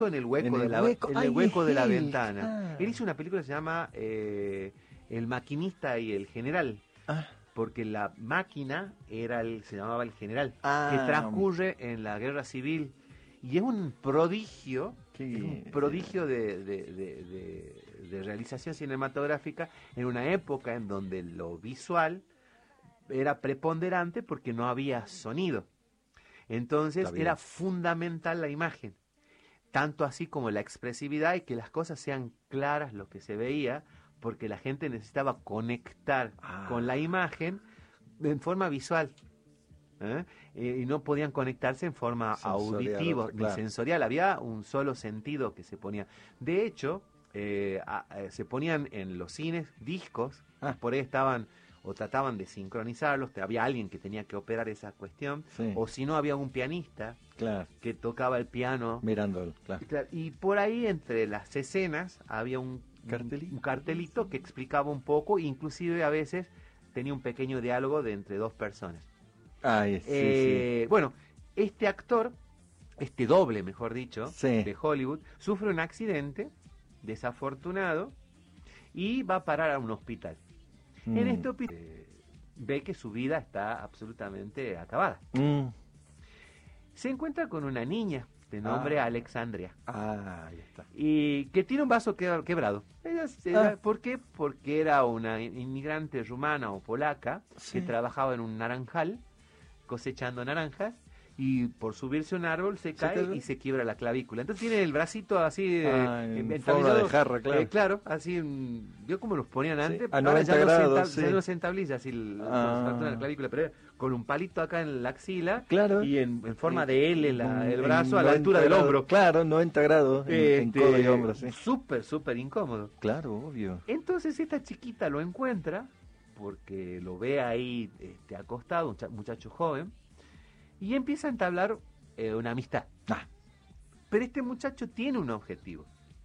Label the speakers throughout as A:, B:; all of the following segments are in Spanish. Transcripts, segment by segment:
A: en el hueco
B: En
A: de
B: el
A: la,
B: hueco.
A: en
B: Ay,
A: el hueco de la
B: él.
A: ventana.
B: Ah.
A: Él hizo una película que se llama El maquinista y el general,
B: Ah,
A: porque la máquina se llamaba el general, que
B: Ah.
A: transcurre en la guerra civil. Y es un prodigio,
B: Qué-
A: es un prodigio de realización cinematográfica en una época en donde lo visual era preponderante porque no había sonido. Entonces
B: Está bien.
A: era fundamental la imagen, tanto así como la expresividad y que las cosas sean claras lo que se veía, porque la gente necesitaba conectar con la imagen en forma visual. ¿Eh? Y no podían conectarse en forma
B: Sensorial,
A: auditiva
B: otra,
A: ni
B: claro.
A: sensorial, había un solo sentido que se ponía. De hecho, se ponían en los cines discos,
B: Ah.
A: por ahí estaban o trataban de sincronizarlos, había alguien que tenía que operar esa cuestión,
B: Sí.
A: o si no había un pianista
B: Claro,
A: que tocaba el piano.
B: mirándolo, claro.
A: Y por ahí entre las escenas había
B: Cartelito.
A: un cartelito que explicaba un poco, inclusive a veces tenía un pequeño diálogo de entre dos personas.
B: Ay, sí.
A: Bueno, este actor, este doble, mejor dicho,
B: Sí.
A: de Hollywood, sufre un accidente desafortunado y va a parar a un hospital. En este hospital ve que su vida está absolutamente acabada. Se encuentra con una niña de nombre Alexandria.
B: Ahí está.
A: Y que tiene un vaso quebrado. ¿Por qué? Porque era una inmigrante rumana o polaca que trabajaba en un naranjal cosechando naranjas y por subirse a un árbol se cae y se quiebra la clavícula. Entonces tiene el bracito así
B: en forma de jarra, claro.
A: Claro, así, ¿vio cómo los ponían antes?
B: A 90 grados,
A: ya no se entabliza así la clavícula, pero con un palito acá en la axila,
B: claro,
A: y en forma de L el brazo a la altura del hombro.
B: Claro, 90 grados en codo y hombro, sí.
A: Súper incómodo.
B: Claro, obvio.
A: Entonces esta chiquita lo encuentra porque lo ve ahí acostado, un muchacho joven, y empieza a entablar una amistad. Pero este muchacho tiene un objetivo,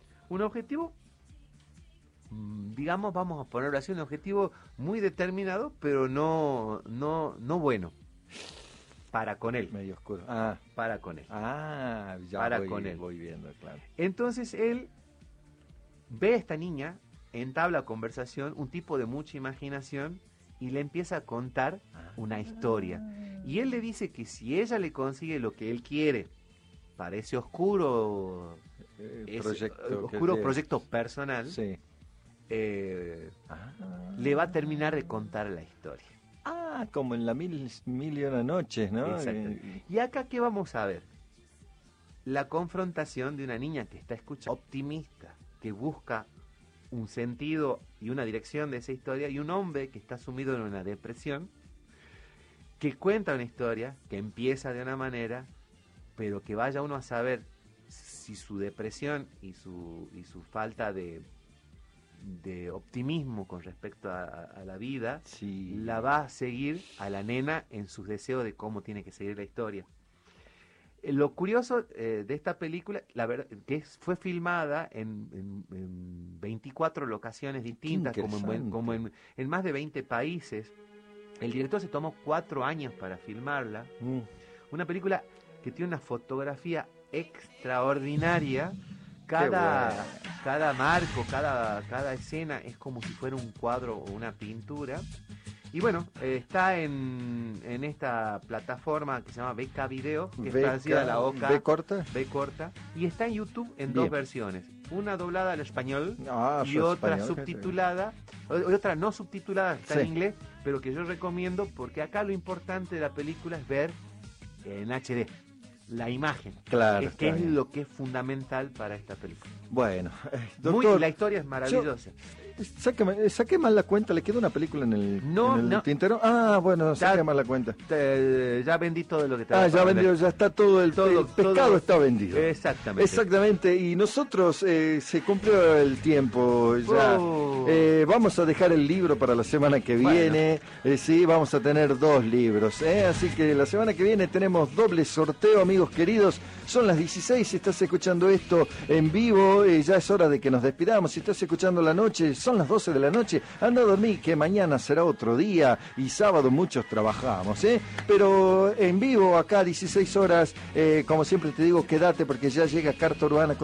A: digamos, vamos a ponerlo así, un objetivo muy determinado, pero no bueno para con él.
B: Medio oscuro.
A: Para con él.
B: Voy viendo, claro.
A: Entonces él ve a esta niña, entabla conversación, un tipo de mucha imaginación, y le empieza a contar una historia. Y él le dice que si ella le consigue lo que él quiere para ese oscuro proyecto personal, le va a terminar de contar la historia.
B: Como en la mil y una noches, ¿no?
A: Exacto. Y acá, ¿qué vamos a ver? La confrontación de una niña que está escuchando, optimista, que busca un sentido y una dirección de esa historia, y un hombre que está sumido en una depresión, que cuenta una historia que empieza de una manera, pero que vaya uno a saber si su depresión y su falta de optimismo con respecto a la vida la va a seguir a la nena en sus deseos de cómo tiene que seguir la historia. Lo curioso de esta película, la verdad, que fue filmada en 24 locaciones distintas, como en más de 20 países. El director se tomó 4 años para filmarla. Una película que tiene una fotografía extraordinaria. Cada marco, cada escena es como si fuera un cuadro o una pintura. Y bueno, está en esta plataforma que se llama BK Video, que es parecida a la OCA. B corta. Y está en YouTube en dos versiones. Una doblada al español y otra subtitulada. Otra no subtitulada, está en inglés, pero que yo recomiendo porque acá lo importante de la película es ver en HD. La imagen, que es lo que es fundamental para esta película.
B: Bueno, doctor,
A: la historia es maravillosa.
B: Saqué mal la cuenta, ¿le queda una película en el tintero? Bueno, saqué mal la cuenta.
A: Ya vendí todo lo que te
B: ya vendió, ya está todo el pescado está vendido. Exactamente, y nosotros se cumplió el tiempo ya. Vamos a dejar el libro para la semana que viene. Vamos a tener 2 libros, así que la semana que viene tenemos doble sorteo, amigos queridos. Son las 16, si estás escuchando esto en vivo, ya es hora de que nos despidamos. Si estás escuchando la noche, son las 12 de la noche, anda a dormir, que mañana será otro día, y sábado muchos trabajamos, pero en vivo acá 16 horas, como siempre te digo, quédate porque ya llega Carta Urbana.